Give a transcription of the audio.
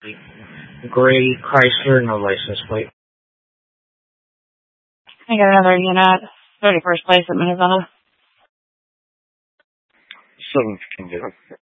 Gray Chrysler, no license plate. I got another unit, 31st place at Minnesota. 7 can do it.